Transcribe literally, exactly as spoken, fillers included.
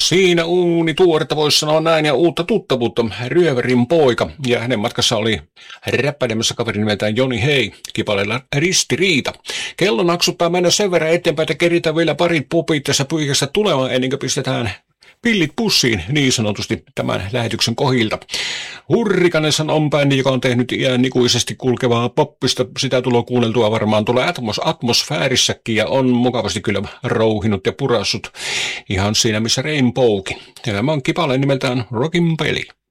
Siinä uuni tuoretta voisi sanoa näin ja uutta tuttavuutta, Ryöverin poika, ja hänen matkassa oli räppäilemässä kaveri nimeltään Joni Hei, kipaleilla Ristiriita. Kello naksuttaa mennä sen verran eteenpäin, että keritään vielä parit pupit tässä pyykästä tulemaan ennen kuin pistetään pillit pussiin niin sanotusti tämän lähetyksen kohilta. Hurrikanessan on bändi, joka on tehnyt iän ikuisesti kulkevaa poppista. Sitä tulee kuunneltua varmaan tulee atmos, atmosfäärissäkin ja on mukavasti kyllä rouhinut ja purassut ihan siinä missä Rainbowkin. Tämä on kipale nimeltään Rockin peli.